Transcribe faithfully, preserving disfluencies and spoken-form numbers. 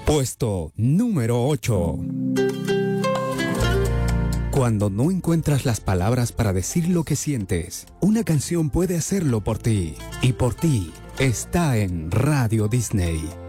Puesto número ocho. Cuando no encuentras las palabras para decir lo que sientes, una canción puede hacerlo por ti. Y por ti está en Radio Disney.